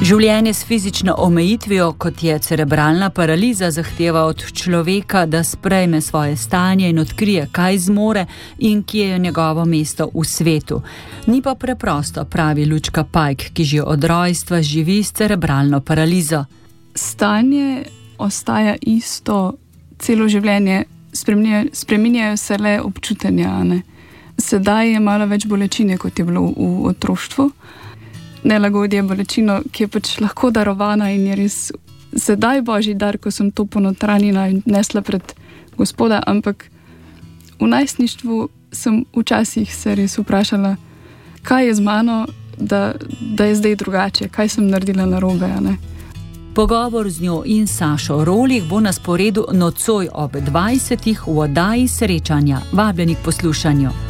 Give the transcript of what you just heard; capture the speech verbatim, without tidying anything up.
Življenje s fizično omejitvijo, kot je cerebralna paraliza, zahteva od človeka, da sprejme svoje stanje in odkrije, kaj zmore in kje je njegovo mesto v svetu. Ni pa preprosto, pravi Lučka Pajk, ki že od rojstva živi s cerebralno paralizo. Stanje ostaja isto celo življenje, spreminjajo, spreminjajo se le občutenja. Ne? Sedaj je malo več bolečine, kot je bilo v otroštvu. Nelagodje, bolečino, ki je pač lahko darovana in je res sedaj božji dar, ko sem to ponotranila in nesla pred Gospoda, ampak v najstništvu sem včasih se res vprašala, kaj je z mano, da, da je zdaj drugače, kaj sem naredila narobe, a ne? Pogovor z njo in Sašo Rolih bo na sporedu nocoj ob dvajsetih v oddaji Srečanja. Vabljeni k poslušanju.